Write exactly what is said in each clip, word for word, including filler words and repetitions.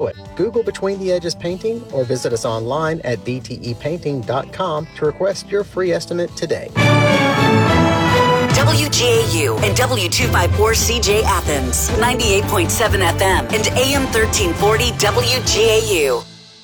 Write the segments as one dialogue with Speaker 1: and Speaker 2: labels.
Speaker 1: it. Google Between the Edges Painting or visit us online at b t e painting dot com to request your free estimate today.
Speaker 2: W G A U and W two fifty-four C J Athens, ninety-eight point seven F M and A M thirteen forty W G A U.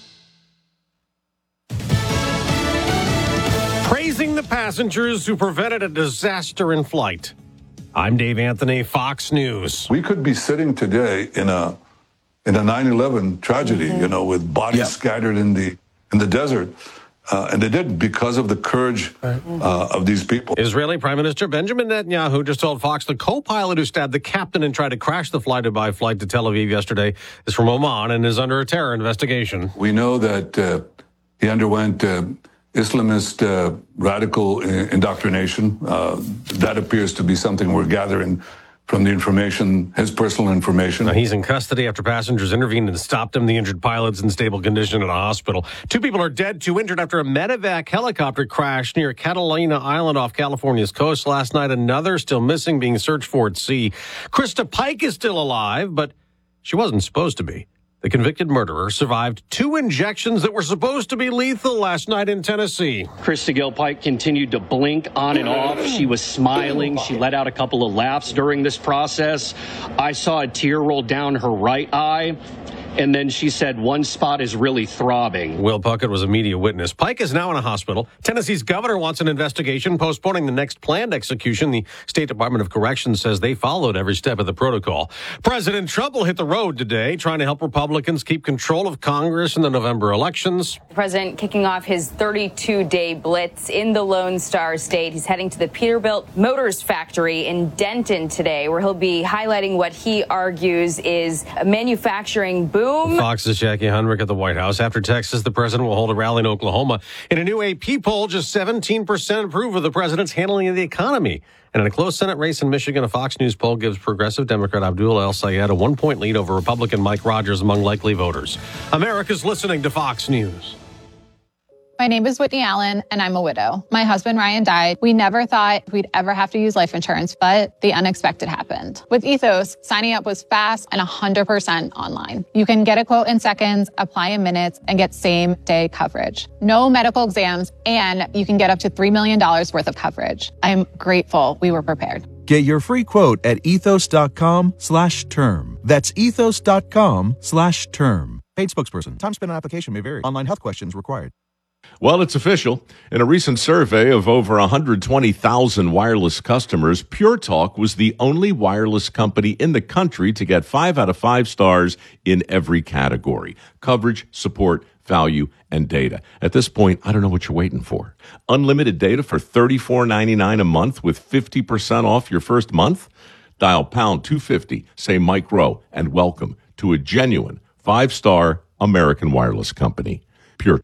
Speaker 3: Praising the passengers who prevented a disaster in flight. I'm Dave Anthony, Fox News.
Speaker 4: We could be sitting today in a in a nine eleven tragedy, mm-hmm. you know, with bodies yep. scattered in the in the desert. Uh, and they did because of the courage uh, of these people.
Speaker 3: Israeli Prime Minister Benjamin Netanyahu just told Fox the co-pilot who stabbed the captain and tried to crash the fly-to-by flight to Tel Aviv yesterday is from Oman and is under a terror investigation.
Speaker 4: We know that uh, he underwent uh, Islamist uh, radical indoctrination. Uh, that appears to be something we're gathering from the information, his personal information.
Speaker 3: Now, he's in custody after passengers intervened and stopped him. The injured pilot's in stable condition at a hospital. Two people are dead, two injured after a medevac helicopter crashed near Catalina Island off California's coast last night. Another still missing, being searched for at sea. Krista Pike is still alive, but she wasn't supposed to be. The convicted murderer survived two injections that were supposed to be lethal last night in Tennessee.
Speaker 5: Krista Gil Pike continued to blink on and off. She was smiling. She let out a couple of laughs during this process. I saw a tear roll down her right eye. And then she said one spot is really throbbing.
Speaker 3: Will Puckett was a media witness. Pike is now in a hospital. Tennessee's governor wants an investigation, postponing the next planned execution. The State Department of Corrections says they followed every step of the protocol. President Trump will hit the road today, trying to help Republicans keep control of Congress in the November elections.
Speaker 6: The president kicking off his thirty-two day blitz in the Lone Star State. He's heading to the Peterbilt Motors factory in Denton today, where he'll be highlighting what he argues is a manufacturing boom.
Speaker 3: Fox's Jackie Hundrick at the White House. After Texas, the president will hold a rally in Oklahoma. In a new A P poll, just seventeen percent approve of the president's handling of the economy. And in a close Senate race in Michigan, a Fox News poll gives progressive Democrat Abdul El-Sayed a one-point lead over Republican Mike Rogers among likely voters. America's listening to Fox News.
Speaker 7: My name is Whitney Allen, and I'm a widow. My husband, Ryan, died. We never thought we'd ever have to use life insurance, but the unexpected happened. With Ethos, signing up was fast and one hundred percent online. You can get a quote in seconds, apply in minutes, and get same-day coverage. No medical exams, and you can get up to three million dollars worth of coverage. I'm grateful we were prepared.
Speaker 8: Get your free quote at ethos.com slash term. That's ethos.com slash term. Paid spokesperson. Time spent on application may vary. Online health questions required.
Speaker 9: Well, it's official. In a recent survey of over one hundred twenty thousand wireless customers, Pure Talk was the only wireless company in the country to get five out of five stars in every category: coverage, support, value, and data. At this point, I don't know what you're waiting for. Unlimited data for thirty-four ninety-nine a month with fifty percent off your first month? Dial pound two fifty, say Mike Rowe, and welcome to a genuine five-star American wireless company. Pure.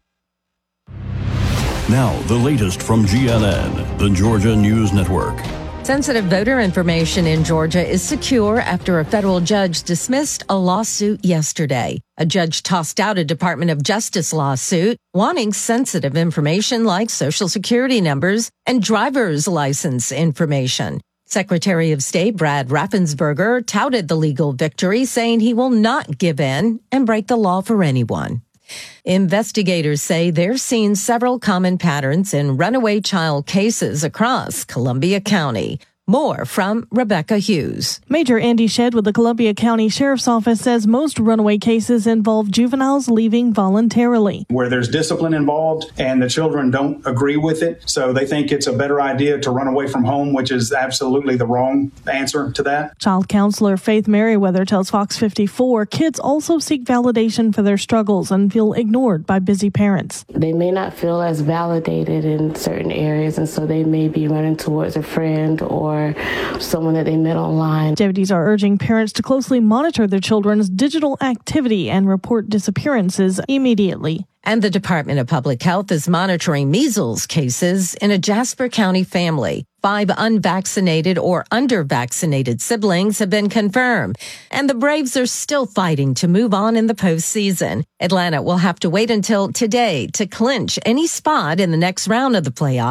Speaker 10: Now, the latest from G N N, the Georgia News Network.
Speaker 11: Sensitive voter information in Georgia is secure after a federal judge dismissed a lawsuit yesterday. A judge tossed out a Department of Justice lawsuit wanting sensitive information like Social Security numbers and driver's license information. Secretary of State Brad Raffensperger touted the legal victory, saying he will not give in and break the law for anyone. Investigators say they're seeing several common patterns in runaway child cases across Columbia County. More from Rebecca Hughes.
Speaker 12: Major Andy Shedd with the Columbia County Sheriff's Office says most runaway cases involve juveniles leaving voluntarily.
Speaker 13: Where there's discipline involved and the children don't agree with it, so they think it's a better idea to run away from home, which is absolutely the wrong answer to that.
Speaker 12: Child counselor Faith Merriweather tells Fox fifty-four kids also seek validation for their struggles and feel ignored by busy parents.
Speaker 14: They may not feel as validated in certain areas, and so they may be running towards a friend or someone that they met online.
Speaker 12: Deputies are urging parents to closely monitor their children's digital activity and report disappearances immediately.
Speaker 11: And the Department of Public Health is monitoring measles cases in a Jasper County family. Five unvaccinated or under-vaccinated siblings have been confirmed. And the Braves are still fighting to move on in the postseason. Atlanta will have to wait until today to clinch any spot in the next round of the playoffs.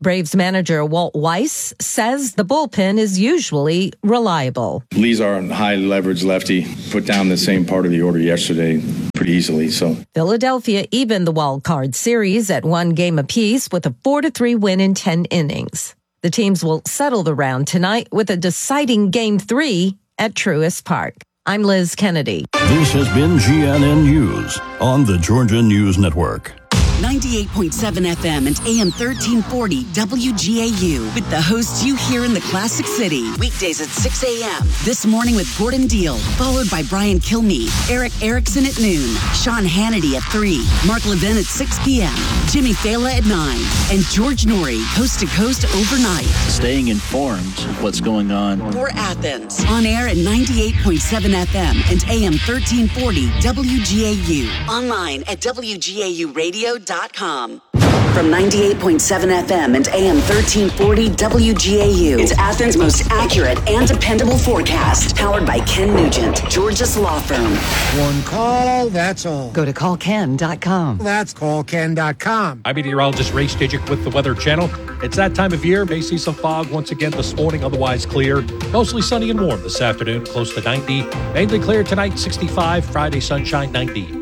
Speaker 11: Braves manager Walt Weiss says the bullpen is usually reliable.
Speaker 15: Lee's our high leverage lefty. Put down the same part of the order yesterday pretty easily. So
Speaker 11: Philadelphia evened the wild card series at one game apiece with a four to three win in ten innings. The teams will settle the round tonight with a deciding game three at Truist Park. I'm Liz Kennedy.
Speaker 10: This has been G N N News on the Georgia News Network.
Speaker 2: ninety-eight point seven F M and A M thirteen forty W G A U with the hosts you hear in the Classic City. Weekdays at six a.m. This morning with Gordon Deal, followed by Brian Kilmeade, Eric Erickson at noon, Sean Hannity at three, Mark Levin at six p.m., Jimmy Fela at nine, and George Norrie, coast to coast overnight.
Speaker 16: Staying informed of what's going on.
Speaker 2: For Athens, on air at ninety-eight point seven F M and A M thirteen forty W G A U. Online at W G A U radio dot com. From ninety-eight point seven F M and A M thirteen forty W G A U. It's Athens' most accurate and dependable forecast. Powered by Ken Nugent, Georgia's law firm.
Speaker 17: One call, that's all.
Speaker 2: Go to call ken dot com.
Speaker 17: That's call ken dot com.
Speaker 18: I'm meteorologist Ray Stajic with the Weather Channel. It's that time of year. May see some fog once again this morning, otherwise clear. Mostly sunny and warm this afternoon, close to ninety. Mainly clear tonight, sixty-five. Friday, sunshine, ninety.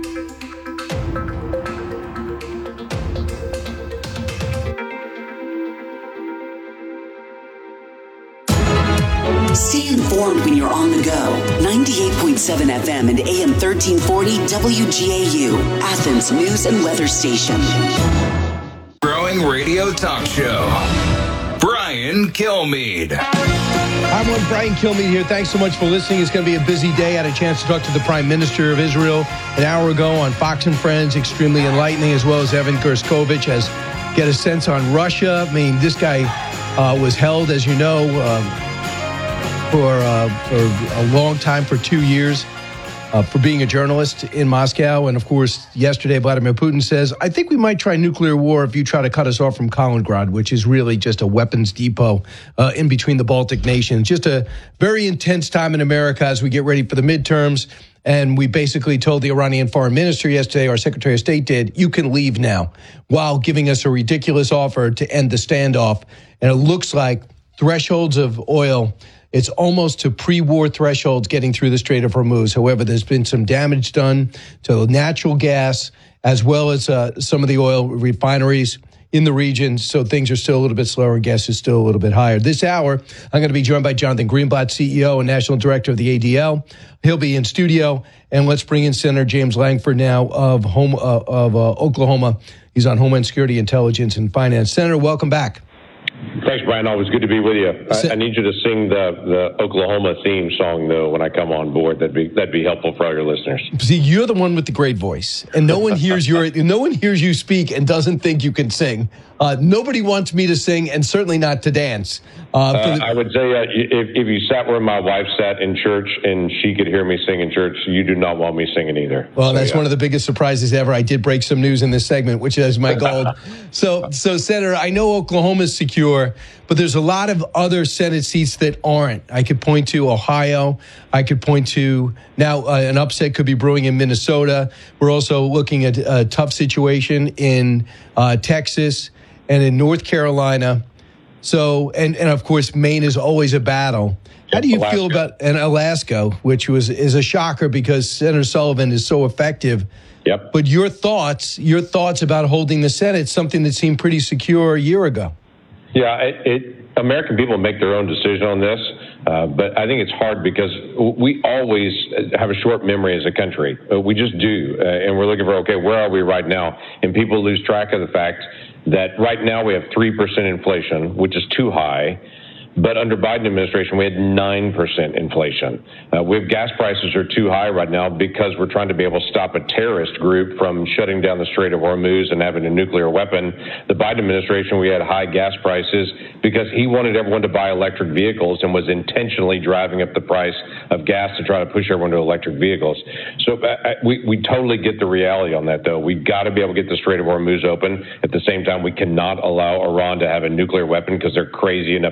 Speaker 2: Stay informed when you're on the go. ninety-eight point seven F M and A M thirteen forty W G A U, Athens News and Weather Station.
Speaker 19: Growing radio talk show. Brian Kilmeade.
Speaker 20: Hi, everyone. Brian Kilmeade here. Thanks so much for listening. It's going to be a busy day. I had a chance to talk to the Prime Minister of Israel an hour ago on Fox and Friends. Extremely enlightening, as well as Evan Gershkovich has get a sense on Russia. I mean, this guy uh, was held, as you know, um, for, uh, for a long time, for two years, uh, for being a journalist in Moscow. And, of course, yesterday, Vladimir Putin says, I think we might try nuclear war if you try to cut us off from Kaliningrad, which is really just a weapons depot uh, in between the Baltic nations. Just a very intense time in America as we get ready for the midterms. And we basically told the Iranian foreign minister yesterday, our Secretary of State did, you can leave now, while giving us a ridiculous offer to end the standoff. And it looks like thresholds of oil, it's almost to pre-war thresholds getting through the Strait of Hormuz. However, there's been some damage done to natural gas as well as uh, some of the oil refineries in the region. So things are still a little bit slower and gas is still a little bit higher. This hour, I'm going to be joined by Jonathan Greenblatt, C E O and National Director of the A D L. He'll be in studio. And let's bring in Senator James Langford now of home uh, of uh, Oklahoma. He's on Homeland Security, Intelligence, and Finance. Senator, welcome back.
Speaker 21: Thanks, Brian. Always good to be with you. I, I need you to sing the, the Oklahoma theme song, though, when I come on board. That'd be that'd be helpful for all your listeners.
Speaker 20: See, you're the one with the great voice, and no one hears your no one hears you speak and doesn't think you can sing. Uh, nobody wants me to sing, and certainly not to dance. Uh,
Speaker 21: uh,
Speaker 20: the-
Speaker 21: I would say uh, if, if you sat where my wife sat in church and she could hear me sing in church, you do not want me singing either.
Speaker 20: Well,
Speaker 21: so,
Speaker 20: that's
Speaker 21: yeah.
Speaker 20: one of the biggest surprises ever. I did break some news in this segment, which is my goal. so, so Senator, I know Oklahoma's secure, but there's a lot of other Senate seats that aren't. I could point to Ohio. I could point to now uh, an upset could be brewing in Minnesota. We're also looking at a tough situation in uh, Texas and in North Carolina. So, and, and of course, Maine is always a battle. How do you
Speaker 21: Alaska.
Speaker 20: feel about and Alaska, which was is a shocker because Senator Sullivan is so effective?
Speaker 21: Yep.
Speaker 20: But your thoughts, your thoughts about holding the Senate, something that seemed pretty secure a year ago.
Speaker 21: Yeah, it, it, American people make their own decision on this, uh, but I think it's hard because we always have a short memory as a country. Uh, we just do, uh, and we're looking for, okay, where are we right now? And people lose track of the fact that right now we have three percent inflation, which is too high. But under Biden administration, we had nine percent inflation. Uh, we have gas prices are too high right now because we're trying to be able to stop a terrorist group from shutting down the Strait of Hormuz and having a nuclear weapon. The Biden administration, we had high gas prices because he wanted everyone to buy electric vehicles and was intentionally driving up the price of gas to try to push everyone to electric vehicles. So uh, we, we totally get the reality on that, though. We've got to be able to get the Strait of Hormuz open. At the same time, we cannot allow Iran to have a nuclear weapon because they're crazy enough to use it.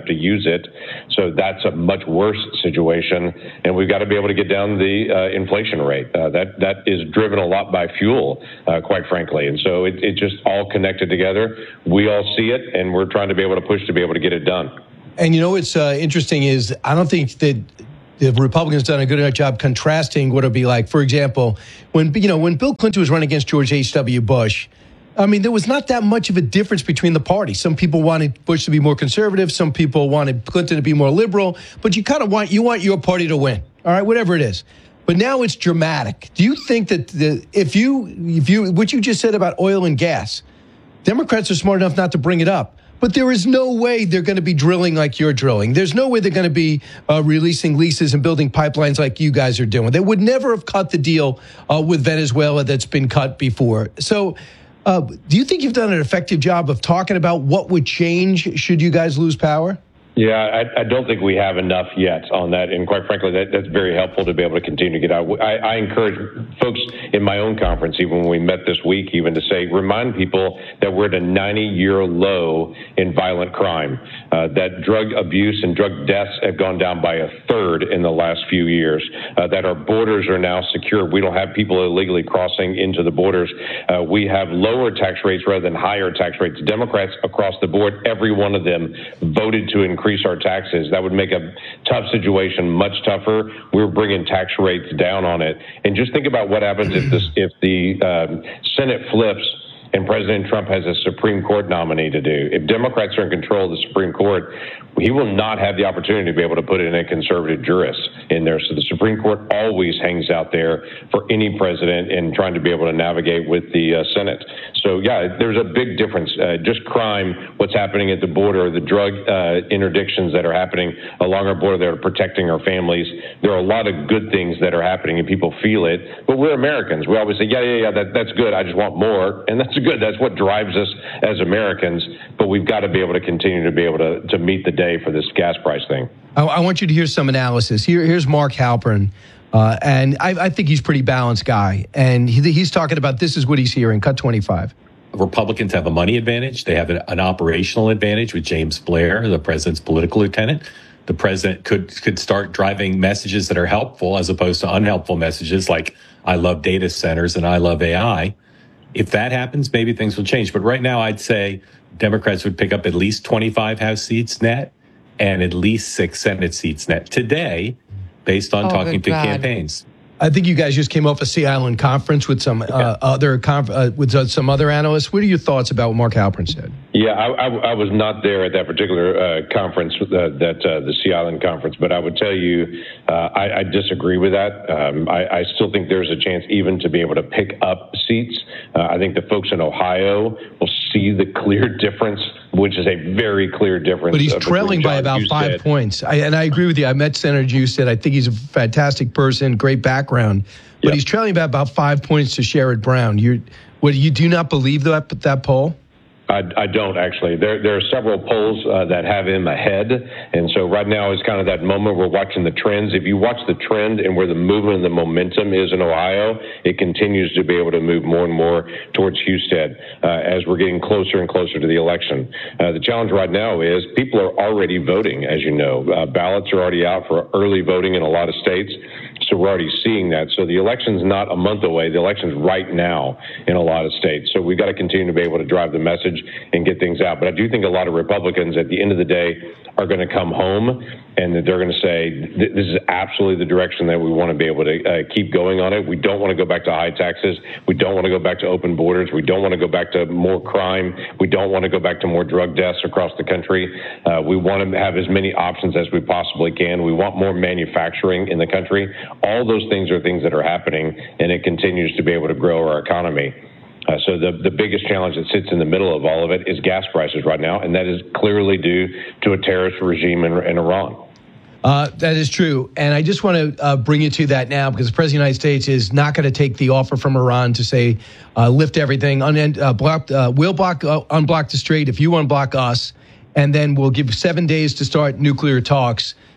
Speaker 21: it. So that's a much worse situation. And we've got to be able to get down the uh, inflation rate. Uh, that that is driven a lot by fuel, uh, quite frankly. And so it, it just all connected together. We all see it, and we're trying to be able to push to be able to get it done.
Speaker 20: And you know what's uh, interesting is I don't think that the Republicans done a good enough job contrasting what it would be like. For example, when you know when Bill Clinton was running against George H W. Bush, I mean, there was not that much of a difference between the parties. Some people wanted Bush to be more conservative. Some people wanted Clinton to be more liberal. But you kind of want you want your party to win, all right, whatever it is. But now it's dramatic. Do you think that the, if you if you what you just said about oil and gas, Democrats are smart enough not to bring it up? But there is no way they're going to be drilling like you're drilling. There's no way they're going to be uh, releasing leases and building pipelines like you guys are doing. They would never have cut the deal uh, with Venezuela that's been cut before. So uh, do you think you've done an effective job of talking about what would change should you guys lose power?
Speaker 21: Yeah, I, I don't think we have enough yet on that. And quite frankly, that, that's very helpful to be able to continue to get out. I, I encourage folks in my own conference, even when we met this week, even to say, remind people that we're at a ninety-year low in violent crime, uh, that drug abuse and drug deaths have gone down by a third in the last few years, uh, that our borders are now secure. We don't have people illegally crossing into the borders. Uh, we have lower tax rates rather than higher tax rates. Democrats across the board, every one of them voted to increase increase our taxes. That would make a tough situation much tougher. We're bringing tax rates down on it. And just think about what happens if this, if the um, Senate flips and President Trump has a Supreme Court nominee to do. If Democrats are in control of the Supreme Court, he will not have the opportunity to be able to put in a conservative jurist in there. So the Supreme Court always hangs out there for any president in trying to be able to navigate with the uh, Senate. So, yeah, there's a big difference. Uh, just crime, what's happening at the border, the drug uh, interdictions that are happening along our border that are protecting our families. There are a lot of good things that are happening, and people feel it. But we're Americans. We always say, yeah, yeah, yeah, that, that's good. I just want more. And that's good. That's what drives us as Americans. But we've got to be able to continue to be able to, to meet the day for this gas price thing.
Speaker 20: I, I want you to hear some analysis. Here, here's Mark Halperin, uh, and I, I think he's a pretty balanced guy. And he, he's talking about this is what he's hearing. Cut twenty-five.
Speaker 1: Republicans have a money advantage. They have an, an operational advantage with James Blair, the president's political lieutenant. The president could could start driving messages that are helpful as opposed to unhelpful messages like I love data centers and I love A I. If that happens, maybe things will change. But right now, I'd say Democrats would pick up at least twenty-five House seats net and at least six Senate seats net today, based on
Speaker 20: Oh,
Speaker 1: talking
Speaker 20: good
Speaker 1: to
Speaker 20: God.
Speaker 1: campaigns.
Speaker 20: I think you guys just came off a Sea Island conference with some uh, other conf- uh, with uh, some other analysts. What are your thoughts about what Mark Halperin said?
Speaker 21: Yeah, I, I, I was not there at that particular uh, conference, uh, that uh, the Sea Island conference, but I would tell you uh, I, I disagree with that. Um, I, I still think there's a chance even to be able to pick up seats. Uh, I think the folks in Ohio will see the clear difference, which is a very clear difference.
Speaker 20: But he's
Speaker 21: uh,
Speaker 20: trailing by
Speaker 21: John
Speaker 20: about
Speaker 21: Husted.
Speaker 20: five points. I, and I agree with you. I met Senator Husted. I think he's a fantastic person, great background. But he's trailing by about five points to Sherrod Brown. You, what, you do not believe that that poll?
Speaker 21: I, I don't actually. There, there are several polls uh, that have him ahead, and so right now is kind of that moment we're watching the trends. If you watch the trend and where the movement and the momentum is in Ohio, it continues to be able to move more and more towards Husted uh, as we're getting closer and closer to the election. Uh, the challenge right now is people are already voting, as you know. Uh, ballots are already out for early voting in a lot of states. So we're already seeing that. So the election's not a month away. The election's right now in a lot of states. So we've got to continue to be able to drive the message and get things out. But I do think a lot of Republicans at the end of the day are going to come home and that they're going to say, this is absolutely the direction that we want to be able to uh, keep going on it. We don't want to go back to high taxes. We don't want to go back to open borders. We don't want to go back to more crime. We don't want to go back to more drug deaths across the country. Uh, we want to have as many options as we possibly can. We want more manufacturing in the country. All those things are things that are happening, and it continues to be able to grow our economy. Uh, so the, the biggest challenge that sits in the middle of all of it is gas prices right now, and that is clearly due to a terrorist regime in, in Iran.
Speaker 20: Uh, that is true. And I just want to uh, bring you to that now because the President of the United States is not going to take the offer from Iran to say, uh, lift everything, un- uh, block, uh, we'll block, uh, unblock the strait if you unblock us, and then we'll give seven days to start nuclear talks.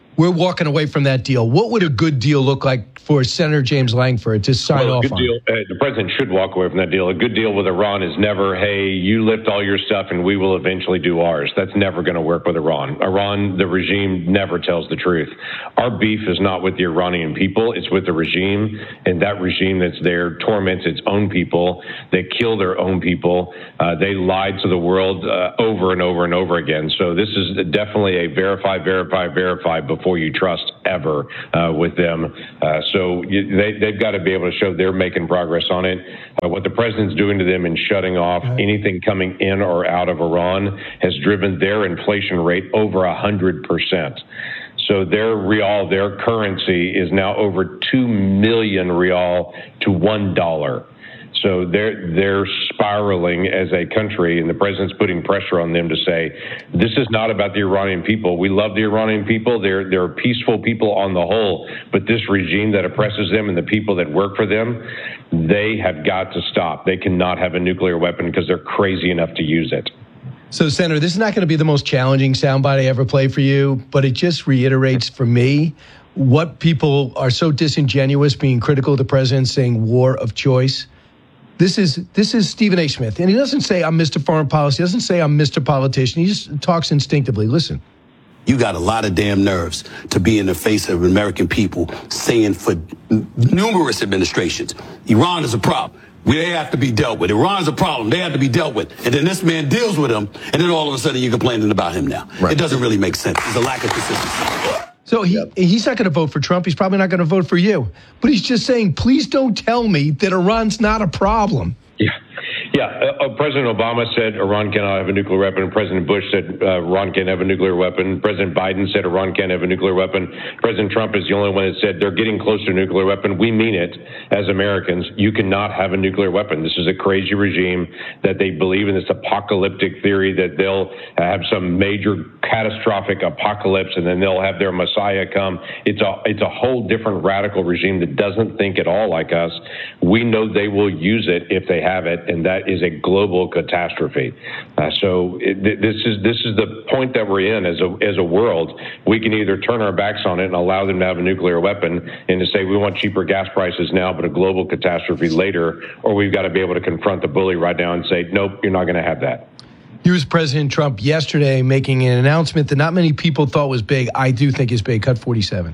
Speaker 20: we're walking away from that deal. What would a good deal look like for Senator James Lankford to sign
Speaker 21: well, a
Speaker 20: off
Speaker 21: good
Speaker 20: on?
Speaker 21: Deal, uh, the president should walk away from that deal. A good deal with Iran is never, hey, you lift all your stuff and we will eventually do ours. That's never going to work with Iran. Iran, the regime, never tells the truth. Our beef is not with the Iranian people. It's with the regime, and that regime that's there torments its own people. They kill their own people. Uh, they lied to the world uh, over and over and over again. So this is definitely a verify, verify, verify before you trust ever uh, with them. Uh, so you, they, they've got to be able to show they're making progress on it. Uh, what the president's doing to them in shutting off anything coming in or out of Iran has driven their inflation rate over one hundred percent. So their real, their currency is now over two million real to one dollar. So they're they're spiraling as a country, and the president's putting pressure on them to say, this is not about the Iranian people. We love the Iranian people. They're they're peaceful people on the whole, but this regime that oppresses them and the people that work for them, they have got to stop. They cannot have a nuclear weapon because they're crazy enough to use it.
Speaker 20: So, Senator, this is not going to be the most challenging soundbite I ever play for you, but it just reiterates for me what people are so disingenuous being critical of the president saying war of choice. This is this is Stephen A. Smith, and he doesn't say I'm Mister Foreign Policy, he doesn't say I'm Mister Politician. He just talks instinctively. Listen.
Speaker 4: You got a lot of damn nerves to be in the face of American people saying for n- numerous administrations, Iran is a problem. They have to be dealt with. Iran's a problem. They have to be dealt with. And then this man deals with them, and then all of a sudden you're complaining about him now. Right. It doesn't really make sense. There's a lack of consistency.
Speaker 20: So he yep. he's not going to vote for Trump. He's probably not going to vote for you. But he's just saying, please don't tell me that Iran's not a problem.
Speaker 21: Yeah. Yeah, uh, President Obama said Iran cannot have a nuclear weapon. President Bush said uh, Iran can't have a nuclear weapon. President Biden said Iran can't have a nuclear weapon. President Trump is the only one that said they're getting close to a nuclear weapon. We mean it as Americans. You cannot have a nuclear weapon. This is a crazy regime that they believe in this apocalyptic theory that they'll have some major catastrophic apocalypse and then they'll have their Messiah come. It's a it's a whole different radical regime that doesn't think at all like us. We know they will use it if they have it, and that is a global catastrophe. Uh, so it, this is this is the point that we're in as a as a world. We can either turn our backs on it and allow them to have a nuclear weapon and to say we want cheaper gas prices now, but a global catastrophe later, or we've got to be able to confront the bully right now and say, nope, you're not going to have that.
Speaker 20: Here's President Trump yesterday making an announcement that not many people thought was big. I do think is big. Cut forty-seven.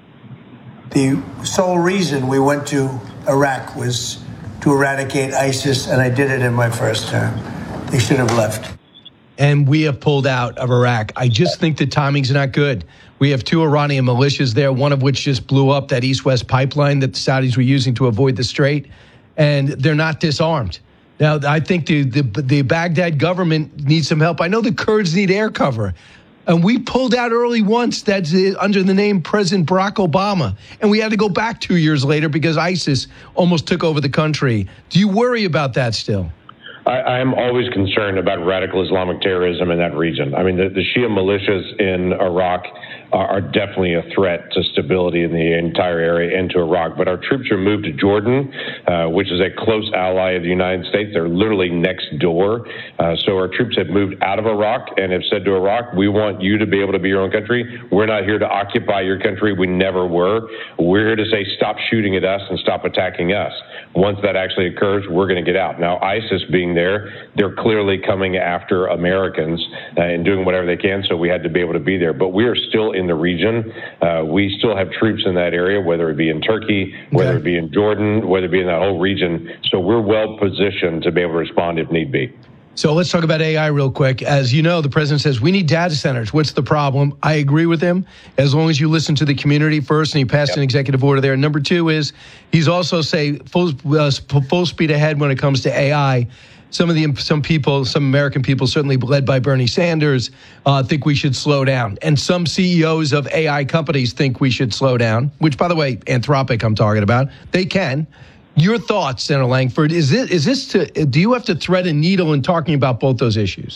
Speaker 22: The sole reason we went to Iraq was to eradicate ISIS, and I did it in my first term. They should have left.
Speaker 20: And we have pulled out of Iraq. I just think the timing's not good. We have two Iranian militias there, one of which just blew up that east-west pipeline that the Saudis were using to avoid the strait, and they're not disarmed. Now, I think the, the, the Baghdad government needs some help. I know the Kurds need air cover. And we pulled out early once, that's under the name President Barack Obama. And we had to go back two years later because ISIS almost took over the country. Do you worry about that still?
Speaker 21: I, I'm always concerned about radical Islamic terrorism in that region. I mean, the, the Shia militias in Iraq are, are definitely a threat to stability in the entire area and to Iraq. But our troops are moved to Jordan, uh, which is a close ally of the United States. They're literally next door. Uh, so our troops have moved out of Iraq and have said to Iraq, we want you to be able to be your own country. We're not here to occupy your country. We never were. We're here to say, stop shooting at us and stop attacking us. Once that actually occurs, we're going to get out. Now, ISIS being there, they're clearly coming after Americans uh, and doing whatever they can, so we had to be able to be there. But we are still in the region. Uh, we still have troops in that area, whether it be in Turkey, whether okay. it be in Jordan, whether it be in that whole region. So we're well positioned to be able to respond if need be.
Speaker 20: So let's talk about A I real quick. As you know, the president says we need data centers. What's the problem? I agree with him. As long as you listen to the community first, and he passed yep. an executive order there. Number two is he's also say full uh, full speed ahead when it comes to A I. Some of the some people, some American people, certainly led by Bernie Sanders, uh, think we should slow down, and some C E Os of A I companies think we should slow down. Which, by the way, Anthropic, I'm talking about. They can. Your thoughts, Senator Lankford, is it is this to do you have to thread a needle in talking about both those issues?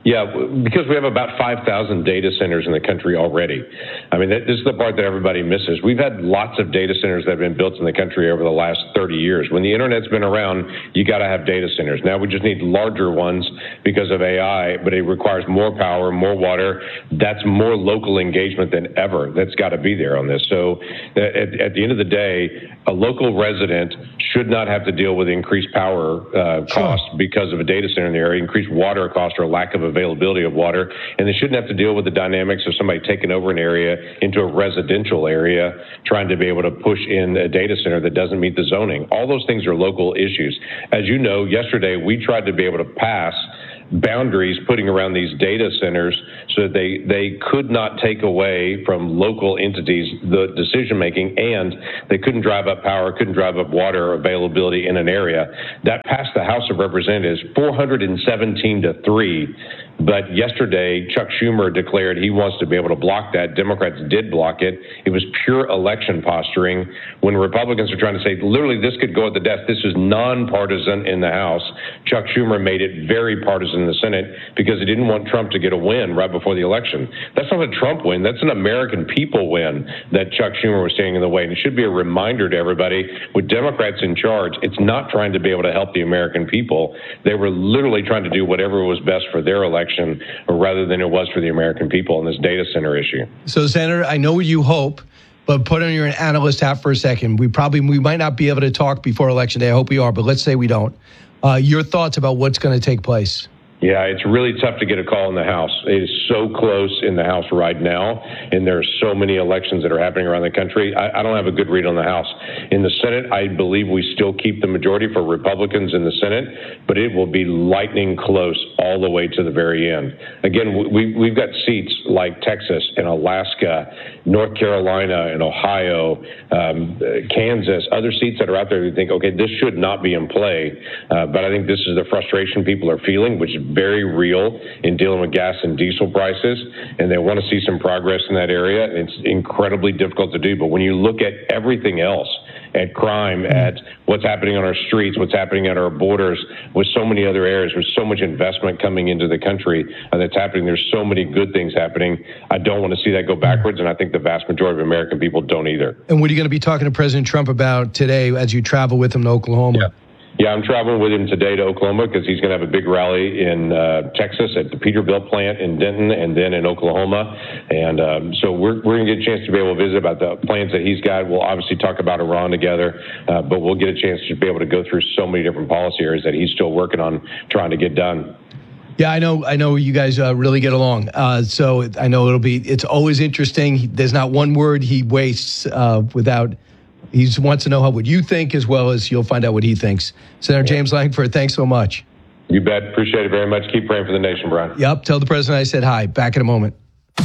Speaker 21: Yeah, because we have about five thousand data centers in the country already. I mean, this is the part that everybody misses. We've had lots of data centers that have been built in the country over the last thirty years. When the internet's been around, you got to have data centers. Now we just need larger ones because of A I, but it requires more power, more water. That's more local engagement than ever. That's got to be there on this. So at, at the end of the day, a local resident should not have to deal with increased power uh, costs sure. because of a data center in the area, increased water cost or lack of availability of water, and they shouldn't have to deal with the dynamics of somebody taking over an area into a residential area, trying to be able to push in a data center that doesn't meet the zoning. All those things are local issues. As you know, yesterday we tried to be able to pass boundaries putting around these data centers so that they, they could not take away from local entities the decision making, and they couldn't drive up power, couldn't drive up water availability in an area. That passed the House of Representatives four hundred seventeen to three. But yesterday, Chuck Schumer declared he wants to be able to block that. Democrats did block it. It was pure election posturing. When Republicans are trying to say, literally, this could go at the death. This is nonpartisan in the House. Chuck Schumer made it very partisan in the Senate because he didn't want Trump to get a win right before the election. That's not a Trump win. That's an American people win that Chuck Schumer was standing in the way. And it should be a reminder to everybody, with Democrats in charge, it's not trying to be able to help the American people. They were literally trying to do whatever was best for their election, rather than it was for the American people in this data center issue.
Speaker 20: So, Senator, I know you hope, but put on your analyst hat for a second. We probably we might not be able to talk before Election Day. I hope we are, but let's say we don't. Uh, your thoughts about what's going to take place?
Speaker 21: Yeah, it's really tough to get a call in the House. It is so close in the House right now, and there are so many elections that are happening around the country. I, I don't have a good read on the House. In the Senate, I believe we still keep the majority for Republicans in the Senate, but it will be lightning close all the way to the very end. Again, we, we've got seats like Texas and Alaska, North Carolina and Ohio, um, Kansas, other seats that are out there. You think, okay, this should not be in play, uh, but I think this is the frustration people are feeling, which is very real in dealing with gas and diesel prices, and they want to see some progress in that area. It's incredibly difficult to do, but when you look at everything else, at crime, at what's happening on our streets, what's happening at our borders, with so many other areas, with so much investment coming into the country uh, that's happening, there's so many good things happening. I don't want to see that go backwards, and I think the vast majority of American people don't either.
Speaker 20: And what are you going to be talking to President Trump about today as you travel with him to Oklahoma?
Speaker 21: Yeah. Yeah, I'm traveling with him today to Oklahoma because he's going to have a big rally in uh, Texas at the Peterbilt plant in Denton and then in Oklahoma. And um, so we're, we're going to get a chance to be able to visit about the plans that he's got. We'll obviously talk about Iran together, uh, but we'll get a chance to be able to go through so many different policy areas that he's still working on trying to get done.
Speaker 20: Yeah, I know. I know you guys uh, really get along. Uh, so I know it'll be. It's always interesting. There's not one word he wastes uh, without. He wants to know how what you think, as well as you'll find out what he thinks. Senator James Lankford, thanks so much.
Speaker 21: You bet. Appreciate it very much. Keep praying for the nation, Brian.
Speaker 20: Yep. Tell the president I said hi. Back in a moment.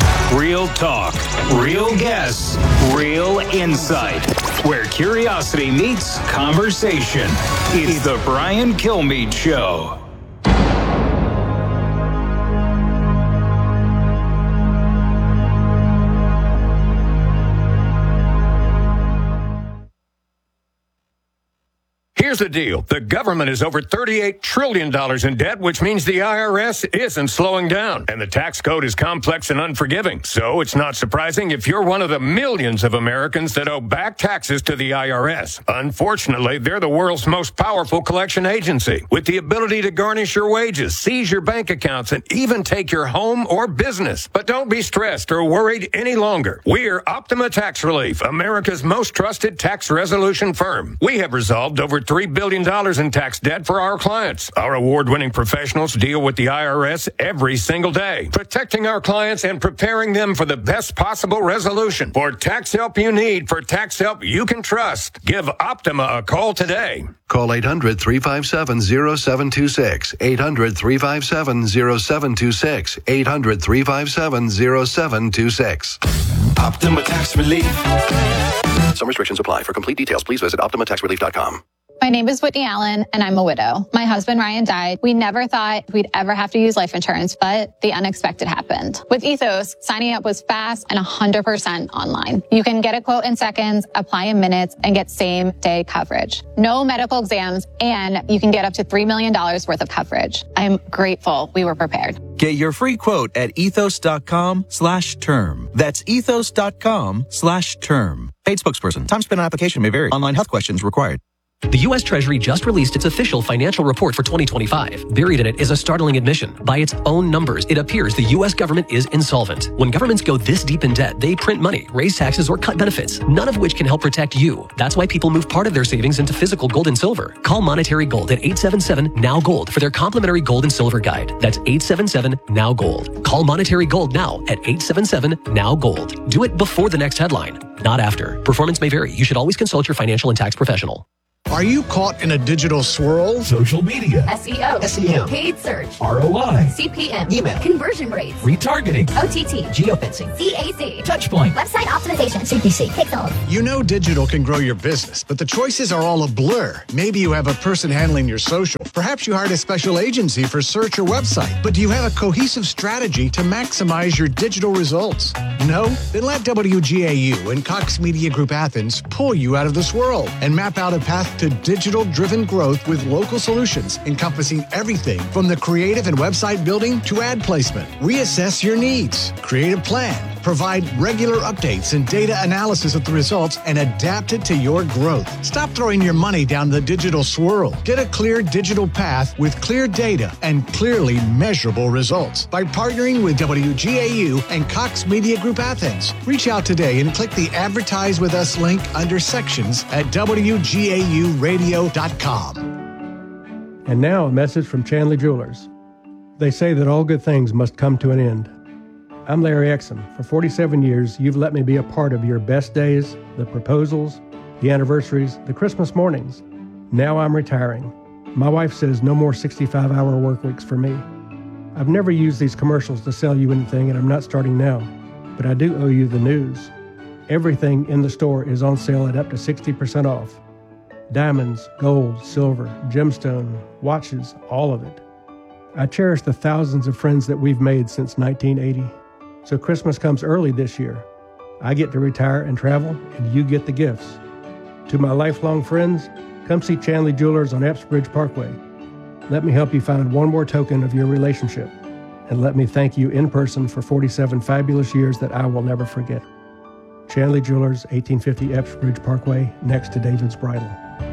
Speaker 19: Real talk, real guests, real insight. Where curiosity meets conversation. It's the Brian Kilmeade Show.
Speaker 5: Here's the deal. The government is over thirty-eight trillion dollars in debt, which means the I R S isn't slowing down. And the tax code is complex and unforgiving. So it's not surprising if you're one of the millions of Americans that owe back taxes to the I R S. Unfortunately, they're the world's most powerful collection agency, with the ability to garnish your wages, seize your bank accounts, and even take your home or business. But don't be stressed or worried any longer. We're Optima Tax Relief, America's most trusted tax resolution firm. We have resolved over three billion dollars in tax debt for our clients. Our award-winning professionals deal with the I R S every single day, protecting our clients and preparing them for the best possible resolution. For tax help you need, for tax help you can trust, give Optima a call today.
Speaker 6: Call eight hundred, three five seven, zero seven two six, eight hundred, three five seven, zero seven two six, eight hundred, three five seven, zero seven two six.
Speaker 19: Optima Tax Relief.
Speaker 6: Some restrictions apply. For complete details, please visit optima tax relief dot com.
Speaker 7: My name is Whitney Allen, and I'm a widow. My husband, Ryan, died. We never thought we'd ever have to use life insurance, but the unexpected happened. With Ethos, signing up was fast and one hundred percent online. You can get a quote in seconds, apply in minutes, and get same-day coverage. No medical exams, and you can get up to three million dollars worth of coverage. I'm grateful we were prepared.
Speaker 3: Get your free quote at ethos.com slash term. That's ethos.com slash term. Paid spokesperson. Time spent on application may vary. Online health questions required.
Speaker 8: The U S Treasury just released its official financial report for twenty twenty-five. Buried in it is a startling admission. By its own numbers, it appears the U S government is insolvent. When governments go this deep in debt, they print money, raise taxes, or cut benefits, none of which can help protect you. That's why people move part of their savings into physical gold and silver. Call Monetary Gold at eight seven seven, N O W, GOLD for their complimentary gold and silver guide. That's eight seven seven, N O W, GOLD. Call Monetary Gold now at eight seven seven, N O W, GOLD. Do it before the next headline, not after. Performance may vary. You should always consult your financial and tax professional.
Speaker 17: Are you caught in a digital swirl?
Speaker 23: Social media,
Speaker 24: S E O,
Speaker 23: S E M,
Speaker 24: paid search,
Speaker 23: R O I,
Speaker 24: C P M,
Speaker 23: email,
Speaker 24: conversion rates,
Speaker 23: retargeting,
Speaker 24: O T T,
Speaker 23: geofencing,
Speaker 24: C A C,
Speaker 23: Touchpoint,
Speaker 24: website optimization, C P C, Pixel.
Speaker 17: You know digital can grow your business, but the choices are all a blur. Maybe you have a person handling your social. Perhaps you hired a special agency for search or website. But do you have a cohesive strategy to maximize your digital results? No? Then let W G A U and Cox Media Group Athens pull you out of the swirl and map out a path to digital driven growth with local solutions encompassing everything from the creative and website building to ad placement. Reassess your needs, create a plan, provide regular updates and data analysis of the results, and adapt it to your growth. Stop throwing your money down the digital swirl. Get a clear digital path with clear data and clearly measurable results by partnering with W G A U and Cox Media Group Athens. Reach out today and click the Advertise with Us link under sections at W G A U radio dot com.
Speaker 25: And now a message from Chandler Jewelers. They say that all good things must come to an end. I'm Larry Exum. For forty-seven years, you've let me be a part of your best days, the proposals, the anniversaries, the Christmas mornings. Now I'm retiring. My wife says no more sixty-five hour work weeks for me. I've never used these commercials to sell you anything, and I'm not starting now. But I do owe you the news. Everything in the store is on sale at up to sixty percent off. Diamonds, gold, silver, gemstone, watches, all of it. I cherish the thousands of friends that we've made since nineteen eighty. So Christmas comes early this year. I get to retire and travel, and you get the gifts. To my lifelong friends, come see Chandler Jewelers on Epps Bridge Parkway. Let me help you find one more token of your relationship. And let me thank you in person for forty-seven fabulous years that I will never forget. Chandler Jewelers, eighteen fifty Epps Bridge Parkway, next to David's Bridal.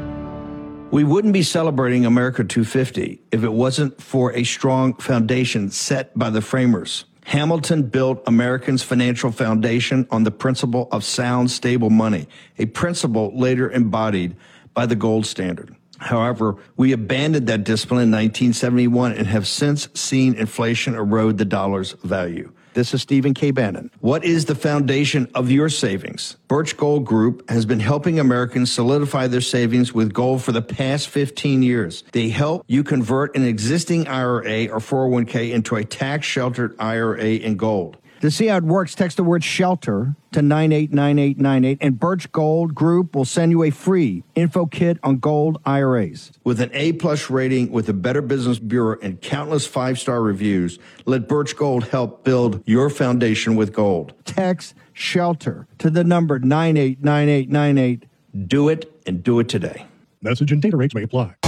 Speaker 26: We wouldn't be celebrating America two fifty if it wasn't for a strong foundation set by the framers. Hamilton built Americans' financial foundation on the principle of sound, stable money, a principle later embodied by the gold standard. However, we abandoned that discipline in nineteen seventy-one and have since seen inflation erode the dollar's value. This is Stephen K. Bannon. What is the foundation of your savings? Birch Gold Group has been helping Americans solidify their savings with gold for the past fifteen years. They help you convert an existing I R A or four oh one k into a tax-sheltered I R A in gold. To see how it works, text the word SHELTER to nine eight nine eight nine eight, and Birch Gold Group will send you a free info kit on gold I R As. With an A-plus rating with the Better Business Bureau and countless five-star reviews, let Birch Gold help build your foundation with gold. Text SHELTER to the number nine eight nine eight nine eight. Do it, and do it today.
Speaker 27: Message and data rates may apply.